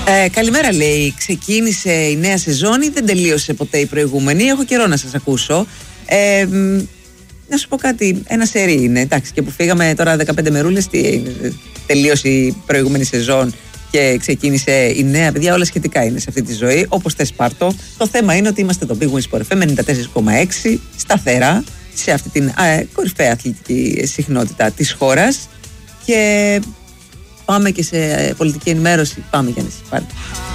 Καλημέρα, λέει. Ξεκίνησε η νέα σεζόν ή δεν τελείωσε ποτέ η προηγούμενη? Έχω καιρό να σας ακούσω. Να σου πω κάτι, ένα σερί είναι. Εντάξει, και που φύγαμε τώρα 15 μερούλες, τελείωσε η προηγούμενη σεζόν και ξεκίνησε η νέα. Παιδιά, όλα σχετικά είναι σε αυτή τη ζωή. Όπως θες πάρτο. Το θέμα είναι ότι είμαστε το Big Win Sport FM 94,6 σταθερά σε αυτή την κορυφαία αθλητική συχνότητα της χώρας. Και πάμε και σε πολιτική ενημέρωση. Πάμε, Γιάννη, πάλι.